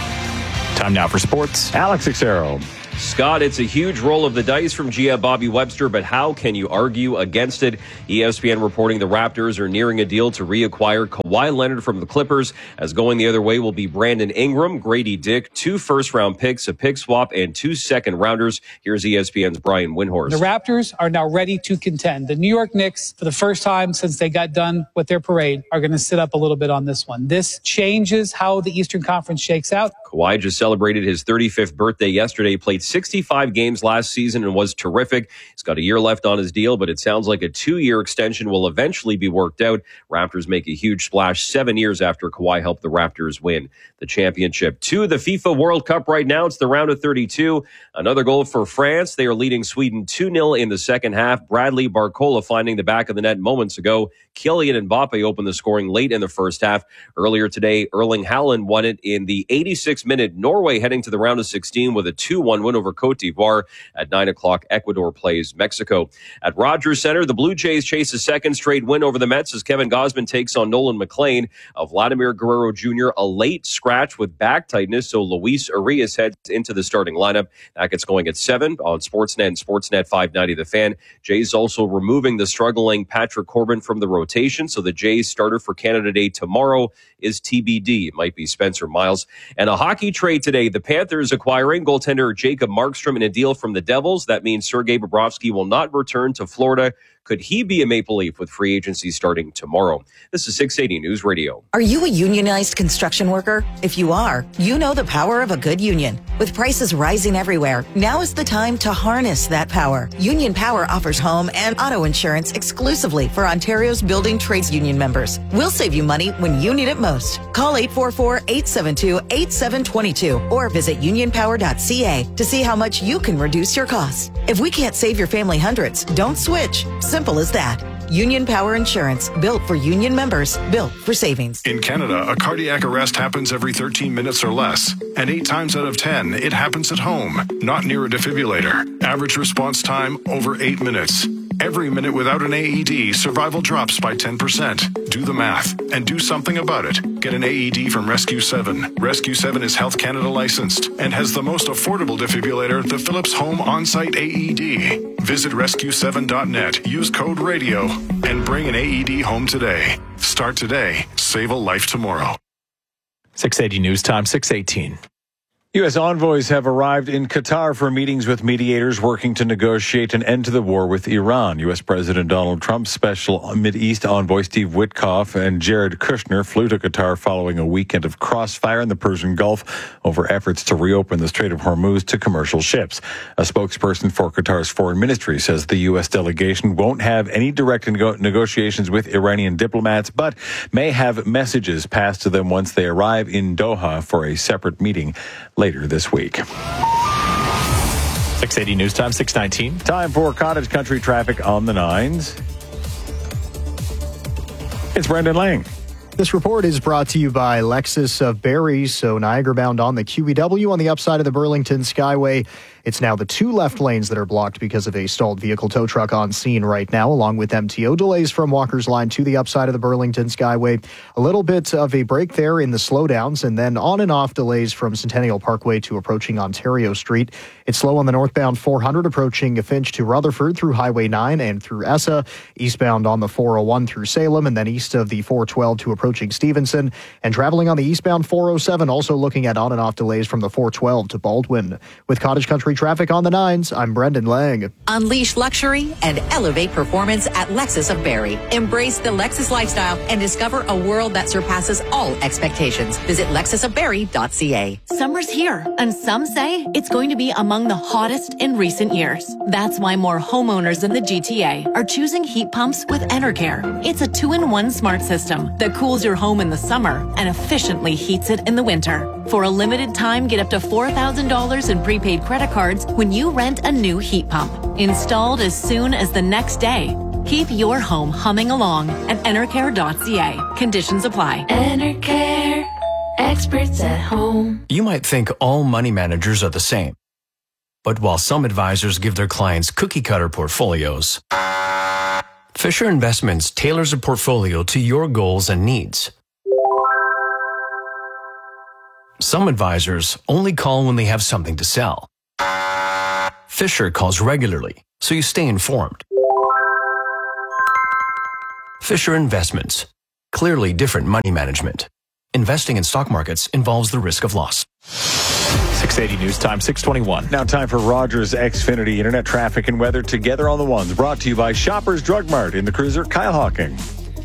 Time now for sports. Alex Xero. Scott, it's a huge roll of the dice from G M Bobby Webster, but how can you argue against it? E S P N reporting the Raptors are nearing a deal to reacquire Kawhi Leonard from the Clippers, as going the other way will be Brandon Ingram, Grady Dick, two first-round picks, a pick swap, and two second-rounders. Here's E S P N's Brian Windhorst. The Raptors are now ready to contend. The New York Knicks, for the first time since they got done with their parade, are going to sit up a little bit on this one. This changes how the Eastern Conference shakes out. Kawhi just celebrated his thirty-fifth birthday yesterday, played sixty-five games last season and was terrific. He's got a year left on his deal, but it sounds like a two-year extension will eventually be worked out. Raptors make a huge splash seven years after Kawhi helped the Raptors win the championship. To the FIFA World Cup right now, it's the round of thirty-two. Another goal for France. They are leading Sweden two nil in the second half. Bradley Barcola finding the back of the net moments ago. Kylian Mbappe opened the scoring late in the first half. Earlier today, Erling Haaland won it in the eighty-sixth minute. Norway heading to the round of sixteen with a two one win over Cote d'Ivoire. At nine o'clock, Ecuador plays Mexico. At Rogers Center, the Blue Jays chase a second straight win over the Mets as Kevin Gausman takes on Nolan McLean. Of Vladimir Guerrero Junior, a late scratch with back tightness, so Luis Arias heads into the starting lineup. That gets going at seven on Sportsnet and Sportsnet five ninety The Fan. Jays also removing the struggling Patrick Corbin from the rotation, so the Jays starter for Canada Day tomorrow is T B D. It might be Spencer Miles. And a hockey trade today. The Panthers acquiring goaltender Jacob Markstrom in a deal from the Devils. That means Sergei Bobrovsky will not return to Florida. Could he be a Maple Leaf with free agency starting tomorrow? This is six eighty News Radio. Are you a unionized construction worker? If you are, you know the power of a good union. With prices rising everywhere, now is the time to harness that power. Union Power offers home and auto insurance exclusively for Ontario's building trades union members. We'll save you money when you need it most. Call eight four four, eight seven two, eight seven two two or visit union power dot c a to see how much you can reduce your costs. If we can't save your family hundreds, don't switch. Simple as that. Union Power Insurance, built for union members, built for savings. In Canada, a cardiac arrest happens every thirteen minutes or less. And eight times out of ten, it happens at home, not near a defibrillator. Average response time, over eight minutes. Every minute without an A E D, survival drops by ten percent. Do the math and do something about it. Get an A E D from Rescue seven. Rescue seven is Health Canada licensed and has the most affordable defibrillator, the Philips Home On-Site A E D. Visit rescue seven dot net, use code RADIO, and bring an A E D home today. Start today. Save a life tomorrow. six eighty News Time, six eighteen. U S envoys have arrived in Qatar for meetings with mediators working to negotiate an end to the war with Iran. U S President Donald Trump's special Mideast envoy Steve Witkoff and Jared Kushner flew to Qatar following a weekend of crossfire in the Persian Gulf over efforts to reopen the Strait of Hormuz to commercial ships. A spokesperson for Qatar's foreign ministry says the U S delegation won't have any direct nego- negotiations with Iranian diplomats, but may have messages passed to them once they arrive in Doha for a separate meeting later this week. six eighty News Time, six nineteen. Time for Cottage Country traffic on the nines. It's Brendan Lang. This report is brought to you by Lexus of Barrie, so Niagara bound on the Q E W on the upside of the Burlington Skyway. It's now the two left lanes that are blocked because of a stalled vehicle tow truck on scene right now, along with M T O delays from Walker's Line to the upside of the Burlington Skyway. A little bit of a break there in the slowdowns, and then on and off delays from Centennial Parkway to approaching Ontario Street. It's slow on the northbound four hundred approaching Finch to Rutherford through Highway nine and through Essa, eastbound on the four oh one through Salem, and then east of the four twelve to approaching Stevenson. And traveling on the eastbound four oh seven, also looking at on and off delays from the four twelve to Baldwin. With Cottage Country traffic on the nines, I'm Brendan Lang. Unleash luxury and elevate performance at Lexus of Barrie. Embrace the Lexus lifestyle and discover a world that surpasses all expectations. Visit lexus of barrie dot c a. Summer's here, and some say it's going to be among the hottest in recent years. That's why more homeowners in the G T A are choosing heat pumps with Enercare. It's a two-in-one smart system that cools your home in the summer and efficiently heats it in the winter. For a limited time, get up to four thousand dollars in prepaid credit cards when you rent a new heat pump. Installed as soon as the next day. Keep your home humming along at enercare dot c a. Conditions apply. Enercare. Experts at home. You might think all money managers are the same. But while some advisors give their clients cookie-cutter portfolios, Fisher Investments tailors a portfolio to your goals and needs. Some advisors only call when they have something to sell. Fisher calls regularly, so you stay informed. Fisher Investments. Clearly different money management. Investing in stock markets involves the risk of loss. six eighty News Time, six twenty-one. Now time for Rogers Xfinity Internet traffic and weather together on the ones. Brought to you by Shoppers Drug Mart in the cruiser, Kyle Hawking.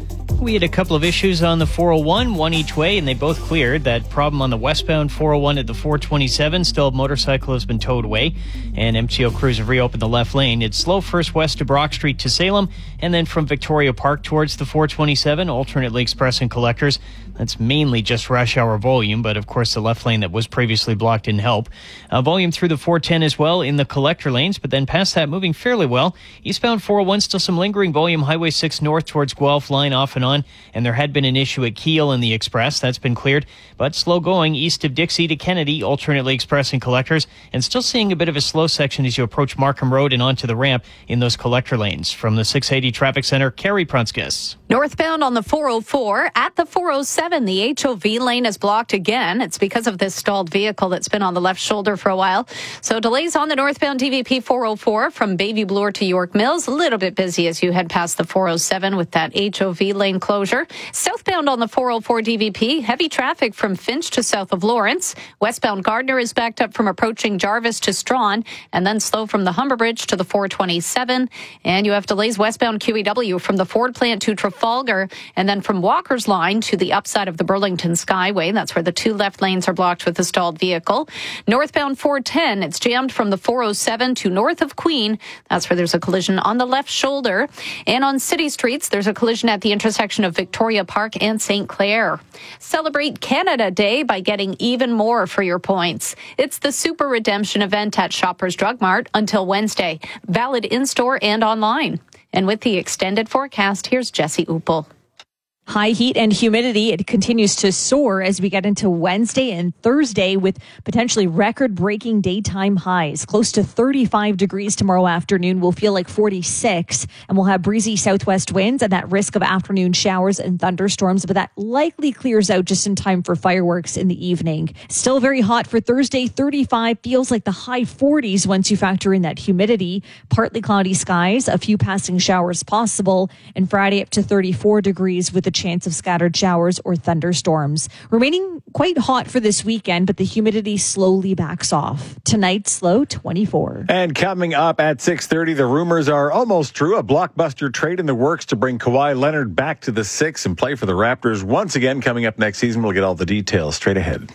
We had a couple of issues on the four oh one, one each way, and they both cleared. That problem on the westbound four oh one at the four twenty-seven, still a motorcycle has been towed away, and M T O crews have reopened the left lane. It's slow first west to Brock Street to Salem, and then from Victoria Park towards the four twenty-seven, alternately express and collectors. That's mainly just rush hour volume, but of course the left lane that was previously blocked didn't help. Uh, volume through the four ten as well in the collector lanes, but then past that moving fairly well. Eastbound four oh one, still some lingering volume, Highway six north towards Guelph line off and on, and there had been an issue at Kiel in the express. That's been cleared, but slow going east of Dixie to Kennedy, alternately express and collectors, and still seeing a bit of a slow section as you approach Markham Road and onto the ramp in those collector lanes. From the six eighty Traffic Center, Carrie Prunskis. Northbound on the four oh four at the four oh seven, the H O V lane is blocked again. It's because of this stalled vehicle that's been on the left shoulder for a while. So delays on the northbound D V P four oh four from Baby Bloor to York Mills. A little bit busy as you head past the four oh seven with that H O V lane closure. Southbound on the four oh four D V P, heavy traffic from Finch to south of Lawrence. Westbound Gardner is backed up from approaching Jarvis to Strawn, and then slow from the Humber Bridge to the four twenty-seven. And you have delays westbound Q E W from the Ford plant to Trafalgar, and then from Walker's Line to the upside of the Burlington Skyway. That's where the two left lanes are blocked with a stalled vehicle. Northbound four ten, it's jammed from the four oh seven to north of Queen. That's where there's a collision on the left shoulder. And on city streets, there's a collision at the intersection of Victoria Park and Saint Clair. Celebrate Canada Day by getting even more for your points. It's the Super Redemption event at Shoppers Drug Mart until Wednesday. Valid in-store and online. And with the extended forecast, here's Jesse Uppel. High heat and humidity, it continues to soar as we get into Wednesday and Thursday with potentially record-breaking daytime highs. Close to thirty-five degrees tomorrow afternoon. We'll feel like forty-six, and we'll have breezy southwest winds and that risk of afternoon showers and thunderstorms, but that likely clears out just in time for fireworks in the evening. Still very hot for Thursday, thirty-five. Feels like the high forties once you factor in that humidity. Partly cloudy skies, a few passing showers possible, and Friday up to thirty-four degrees with a chance of scattered showers or thunderstorms. Remaining quite hot for this weekend, but the humidity slowly backs off. Tonight's low, twenty-four. And coming up at six thirty, the rumors are almost true. A blockbuster trade in the works to bring Kawhi Leonard back to the Six and play for the Raptors once again coming up next season. We'll get all the details straight ahead.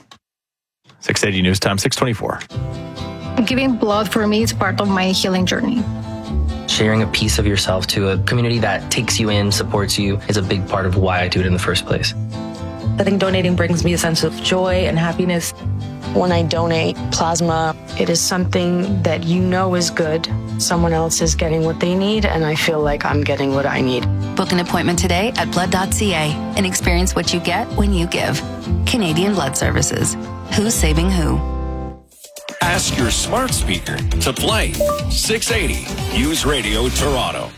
six eighty News Time, six twenty-four. Giving blood for me is part of my healing journey. Sharing a piece of yourself to a community that takes you in, supports you, is a big part of why I do it in the first place. I think donating brings me a sense of joy and happiness. When I donate plasma, it is something that you know is good. Someone else is getting what they need, and I feel like I'm getting what I need. Book an appointment today at blood dot c a and experience what you get when you give. Canadian Blood Services. Who's saving who? Ask your smart speaker to play six eighty News Radio Toronto.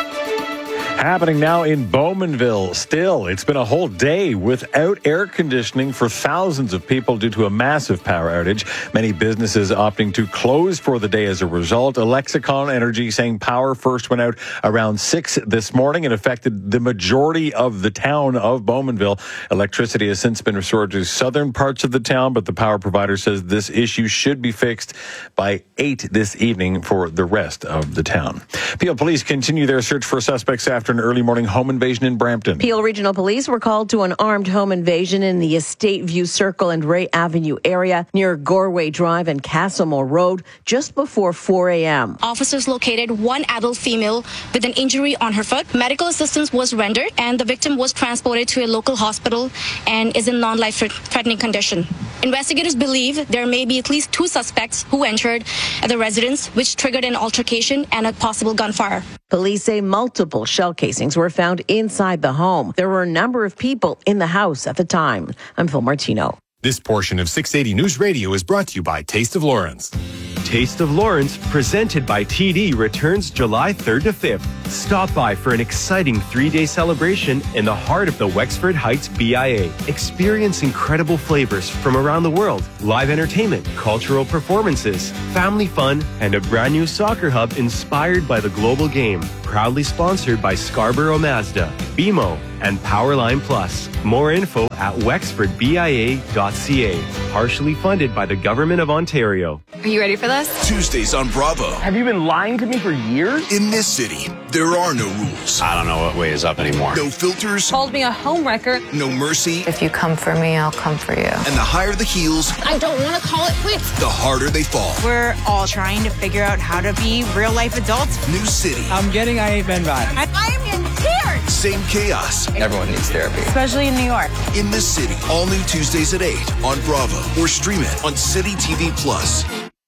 Happening now in Bowmanville. Still, it's been a whole day without air conditioning for thousands of people due to a massive power outage. Many businesses opting to close for the day as a result. Alexicon Energy saying power first went out around six this morning and affected the majority of the town of Bowmanville. Electricity has since been restored to southern parts of the town, but the power provider says this issue should be fixed by eight this evening for the rest of the town. Peel police continue their search for suspects after an early morning home invasion in Brampton. Peel Regional Police were called to an armed home invasion in the Estate View Circle and Ray Avenue area near Gorway Drive and Castlemore Road just before four a.m. Officers located one adult female with an injury on her foot. Medical assistance was rendered and the victim was transported to a local hospital and is in non-life threatening condition. Investigators believe there may be at least two suspects who entered at the residence, which triggered an altercation and a possible gunfire. Police say multiple shell casings were found inside the home. There were a number of people in the house at the time. I'm Phil Martino. This portion of six eighty News Radio is brought to you by Taste of Lawrence. Taste of Lawrence, presented by T D, returns July third to fifth. Stop by for an exciting three-day celebration in the heart of the Wexford Heights B I A. Experience incredible flavors from around the world, live entertainment, cultural performances, family fun, and a brand new soccer hub inspired by the global game. Proudly sponsored by Scarborough Mazda, B M O, and Powerline Plus. More info at wexford b i a dot c a. Partially funded by the Government of Ontario. Are you ready for this? Tuesdays on Bravo. Have you been lying to me for years? In this city, there are no rules. I don't know what way is up anymore. No filters. Called me a homewrecker. No mercy. If you come for me, I'll come for you. And the higher the heels, I don't want to call it quits. the harder they fall. We're all trying to figure out how to be real life adults. New city. I'm getting I Ain't Been Bad. I, I am in tears. Same chaos. Everyone needs therapy. Especially in New York. In this city. All new Tuesdays at eight on Bravo or stream it on City T V Plus.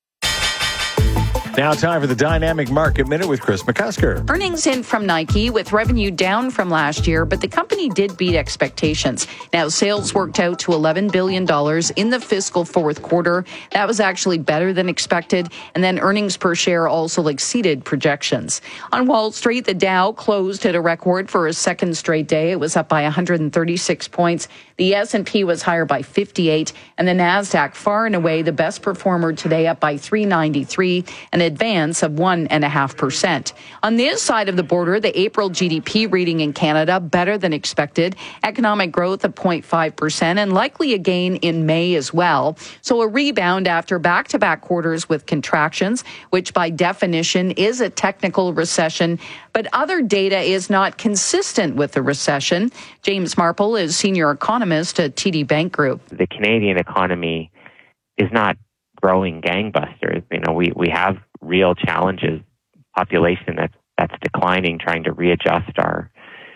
Now time for the Dynamic Market Minute with Chris McCusker. Earnings in from Nike with revenue down from last year, but the company did beat expectations. Now sales worked out to eleven billion dollars in the fiscal fourth quarter. That was actually better than expected. And then earnings per share also exceeded projections. On Wall Street, the Dow closed at a record for a second straight day. It was up by one hundred thirty-six points. The S and P was higher by fifty-eight, and the NASDAQ far and away the best performer today, up by three ninety-three, an advance of one point five percent. On this side of the border, the April G D P reading in Canada better than expected, economic growth of zero point five percent, and likely a gain in May as well. So a rebound after back-to-back quarters with contractions, which by definition is a technical recession, but other data is not consistent with the recession. James Marple is senior economist at T D Bank Group. The Canadian economy is not growing gangbusters. You know, we, we have real challenges, population that's that's declining, trying to readjust our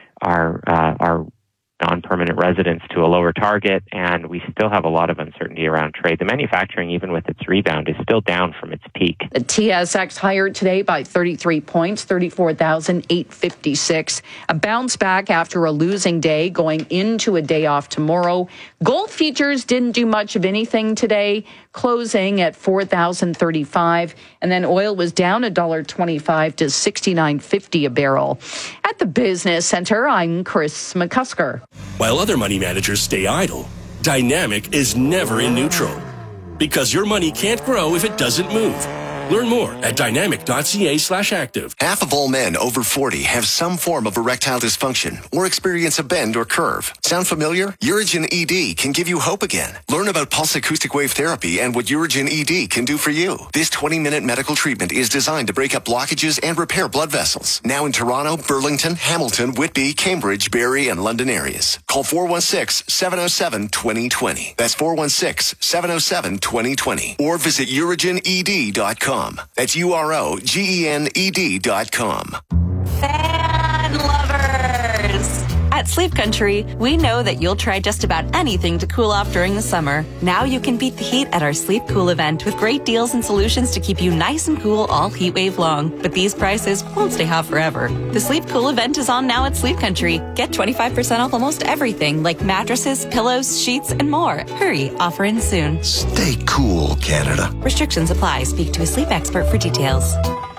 our uh, our non-permanent residents to a lower target, and we still have a lot of uncertainty around trade. The manufacturing, even with its rebound, is still down from its peak. The T S X higher today by thirty-three points, thirty-four thousand eight hundred fifty-six. A bounce back after a losing day going into a day off tomorrow. Gold futures didn't do much of anything today, closing at four thousand thirty-five. And then oil was down one dollar twenty-five to sixty-nine fifty a barrel. At the Business Center, I'm Chris McCusker. While other money managers stay idle, Dynamic is never in neutral. Because your money can't grow if it doesn't move. Learn more at dynamic.ca slash active. Half of all men over forty have some form of erectile dysfunction or experience a bend or curve. Sound familiar? Urigen E D can give you hope again. Learn about pulse acoustic wave therapy and what Urigen E D can do for you. This twenty-minute medical treatment is designed to break up blockages and repair blood vessels. Now in Toronto, Burlington, Hamilton, Whitby, Cambridge, Barrie, and London areas. Call four one six, seven oh seven, two oh two oh. That's four one six, seven oh seven, two oh two oh. Or visit urigen e d dot com. That's U R O G E N E D dot com. Fan lovers! At At Sleep Country, we know that you'll try just about anything to cool off during the summer. Now you can beat the heat at our Sleep Cool event with great deals and solutions to keep you nice and cool all heat wave long. But these prices won't stay hot forever. The Sleep Cool event is on now at Sleep Country. Get twenty-five percent off almost everything like mattresses, pillows, sheets, and more. Hurry, offer ends soon. Stay cool, Canada. Restrictions apply. Speak to a sleep expert for details.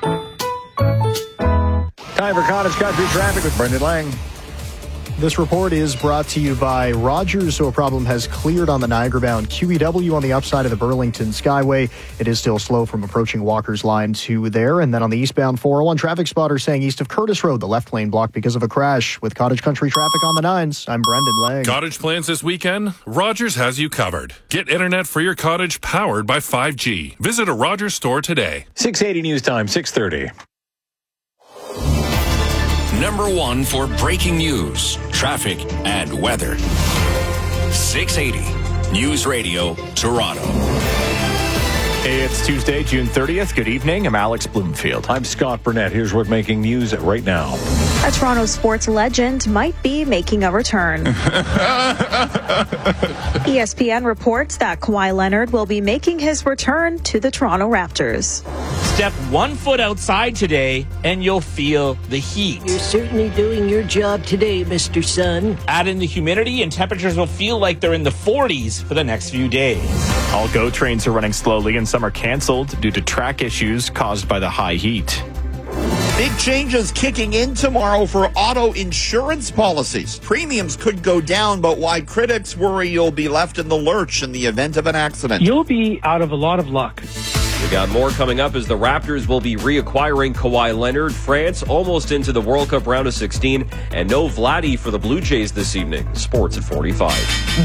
Time for Cottage Country Traffic with Brendan Lang. This report is brought to you by Rogers. So a problem has cleared on the Niagara-bound Q E W on the upside of the Burlington Skyway. It is still slow from approaching Walker's Line to there. And then on the eastbound four oh one, traffic spotter saying east of Curtis Road, the left lane blocked because of a crash. With Cottage Country Traffic on the nines, I'm Brendan Lang. Cottage plans this weekend? Rogers has you covered. Get internet for your cottage powered by five G. Visit a Rogers store today. six eighty News Time, six thirty. Number one for breaking news, traffic, and weather. six eighty News Radio, Toronto. It's Tuesday, June thirtieth. Good evening. I'm Alex Bloomfield. I'm Scott Burnett. Here's what's making news right now. A Toronto sports legend might be making a return. E S P N reports that Kawhi Leonard will be making his return to the Toronto Raptors. Step one foot outside today and you'll feel the heat. You're certainly doing your job today, Mister Sun. Add in the humidity and temperatures will feel like they're in the forties for the next few days. All GO trains are running slowly and some are canceled due to track issues caused by the high heat. Big changes kicking in tomorrow for auto insurance policies. Premiums could go down, but why critics worry you'll be left in the lurch in the event of an accident. You'll be out of a lot of luck. We got more coming up as the Raptors will be reacquiring Kawhi Leonard. France almost into the World Cup round of sixteen. And no Vladdy for the Blue Jays this evening. Sports at forty-five.